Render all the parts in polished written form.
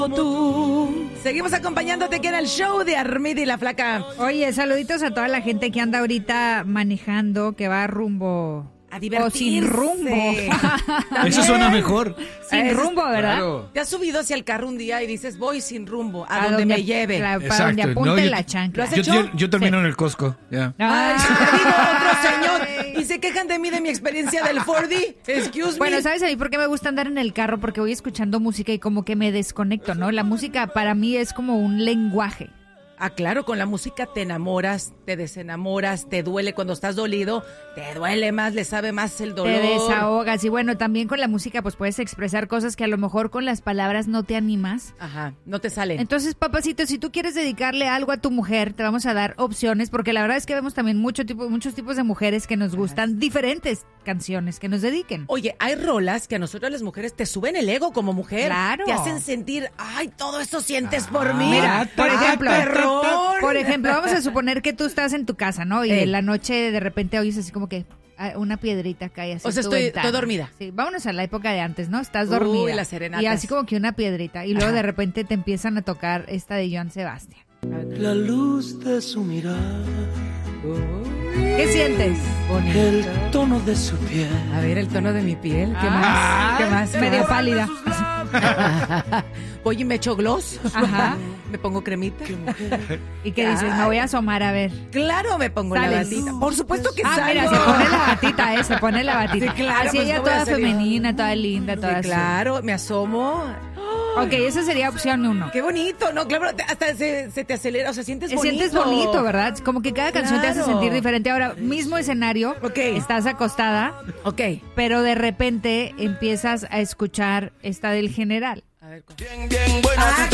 Tú. Seguimos acompañándote aquí en el show de Armida y la Flaca. Oye, saluditos a toda la gente que anda ahorita manejando, que va rumbo a divertirse. O sin rumbo. Eso suena mejor. Sin rumbo, ¿verdad? Claro. Te has subido hacia el carro un día y dices, voy sin rumbo, a donde me lleve. Claro, para donde apunte la chancla. ¿Lo has hecho? Yo termino en el Costco. Yeah. Ay, ha habido otro señor y se quejan de mí, de mi experiencia del 4D. Excuse me. Bueno, ¿sabes a mí por qué me gusta andar en el carro? Porque voy escuchando música y como que me desconecto, ¿no? La música para mí es como un lenguaje. Ah, claro, con la música te enamoras, te desenamoras, te duele cuando estás dolido, te duele más, le sabe más el dolor. Te desahogas y bueno, también con la música pues puedes expresar cosas que a lo mejor con las palabras no te animas. Ajá, no te salen. Entonces, papacito, si tú quieres dedicarle algo a tu mujer, te vamos a dar opciones, porque la verdad es que vemos también muchos tipos de mujeres que nos gustan diferentes canciones que nos dediquen. Oye, hay rolas que a nosotros las mujeres te suben el ego como mujer. Claro. Te hacen sentir, ay, todo eso sientes por mí. Mira, por ejemplo, vamos a suponer que tú estás en tu casa, ¿no? Y en la noche de repente oyes así como que una piedrita cae así. O sea, estoy dormida. Sí, vámonos a la época de antes, ¿no? Estás dormida. Uy, las serenatas. Y así como que una piedrita. Y luego de repente te empiezan a tocar esta de Joan Sebastián. La luz de su mirada. ¿Qué sientes? Bonito. El tono de su piel. A ver, el tono de mi piel. ¿Qué más? ¿Qué más? Medio pálida. Oye, me echo gloss. Ajá. Me pongo cremita. ¿Y qué dices? Me voy a asomar a ver. Claro, me pongo ¿Sales? la batita. Por supuesto que salgo. Mira, se pone la batita, se pone la batita. Sí, claro, así pues, ella no voy a toda salir. femenina, toda linda, toda Sí, así. claro, me asomo. Ok, esa sería opción 1. Qué bonito, ¿no? Claro, hasta se te acelera, o sea, sientes bonito. Sientes bonito, ¿verdad? Como que cada canción te hace Claro. sentir diferente. Ahora, mismo escenario, Ok. estás acostada, Ok. pero de repente empiezas a escuchar esta del general. A ver, ¿cuál? Bien buena ¡Ah,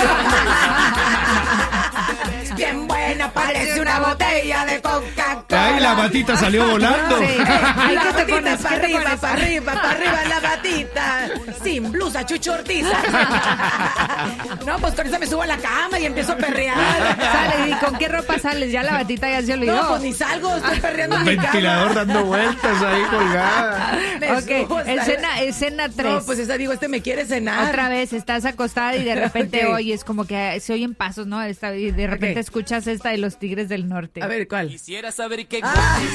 qué rico! Bien buena, parece una botella de Coca-Cola. Ay, la batita salió volando. Sí. Ay, La ¿qué te batita pones? para ¿Qué te arriba, pones? para arriba, para arriba la batita. Sin blusa, Chucho Ortiza. No, pues con eso me subo a la cama y empiezo a perrear. Sale, ¿y con qué ropa sales? Ya la batita ya se olvidó. No, pues ni salgo, estoy perreando en Un mi cama. ventilador dando vueltas ahí colgada. Me Ok, subo, escena 3. No, pues esa digo, me quiere cenar. Otra vez estás acostada y de repente Ok. oyes como que se oyen pasos, ¿no? Y de repente Ok. escuchas esta de los Tigres del Norte. A ver, ¿cuál? Quisiera saber qué Ah,